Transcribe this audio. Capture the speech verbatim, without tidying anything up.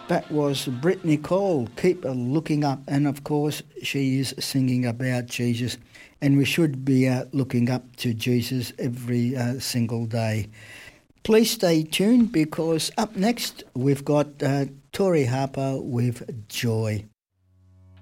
That was Brittany Cole, Keep Looking Up. And of course, she is singing about Jesus. And we should be uh, looking up to Jesus every uh, single day. Please stay tuned because up next we've got uh, Tori Harper with Joy.